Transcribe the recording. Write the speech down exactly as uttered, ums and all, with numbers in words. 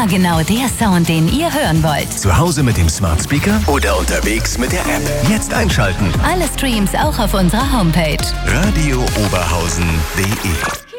Immer genau der Sound, den ihr hören wollt. Zu Hause mit dem Smart Speaker oder unterwegs mit der App. Jetzt einschalten. Alle Streams auch auf unserer Homepage. radio oberhausen punkt de